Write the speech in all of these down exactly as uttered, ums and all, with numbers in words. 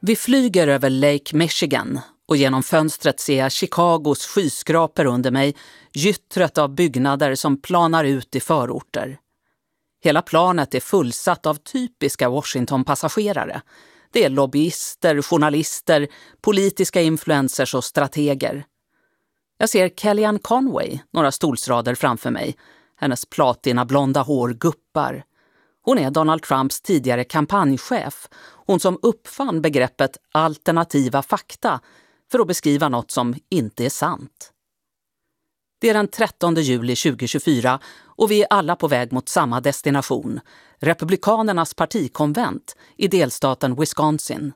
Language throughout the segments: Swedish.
Vi flyger över Lake Michigan och genom fönstret ser jag Chicagos skyskrapor under mig, gyttret av byggnader som planar ut i förorter. Hela planet är fullsatt av typiska Washington-passagerare. Det är lobbyister, journalister, politiska influencers och strateger. Jag ser Kellyanne Conway några stolsrader framför mig. Hennes platina blonda hår guppar. Hon är Donald Trumps tidigare kampanjchef. Hon som uppfann begreppet alternativa fakta för att beskriva något som inte är sant. Det är den trettonde juli tjugohundratjugofyra och vi är alla på väg mot samma destination, Republikanernas partikonvent i delstaten Wisconsin.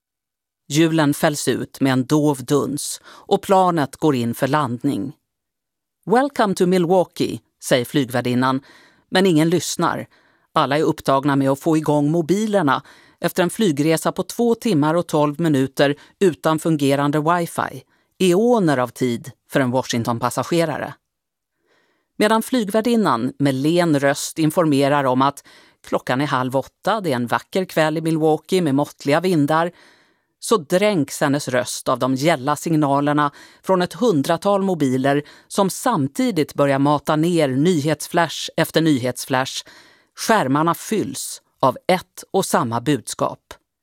Hjulen fälls ut med en dov duns och planet går in för landning. "Welcome to Milwaukee", säger flygvärdinnan, men ingen lyssnar. Alla är upptagna med att få igång mobilerna efter en flygresa på två timmar och tolv minuter utan fungerande wifi. Eoner av tid för en Washington-passagerare. Medan flygvärdinnan med len röst informerar om att klockan är halv åtta, det är en vacker kväll i Milwaukee med måttliga vindar, så dränks hennes röst av de gälla signalerna från ett hundratal mobiler som samtidigt börjar mata ner nyhetsflash efter nyhetsflash. Skärmarna fylls av ett och samma budskap.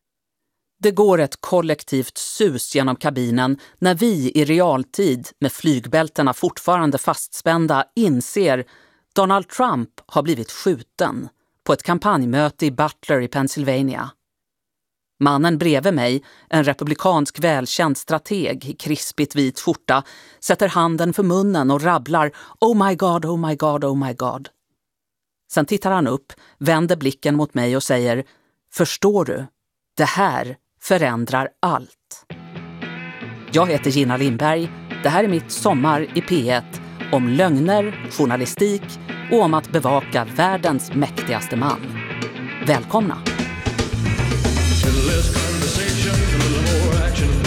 Det går ett kollektivt sus genom kabinen när vi i realtid med flygbältena fortfarande fastspända inser Donald Trump har blivit skjuten på ett kampanjmöte i Butler i Pennsylvania. Mannen bredvid mig, en republikansk välkänd strateg i krispigt vit skjorta, sätter handen för munnen och rabblar "Oh my God, oh my God, oh my God". Sen tittar han upp, vänder blicken mot mig och säger "Förstår du? Det här förändrar allt". Jag heter Gina Lindberg. Det här är mitt sommar i P ett om lögner, journalistik och om att bevaka världens mäktigaste man. Välkomna! Less conversation, a little more action.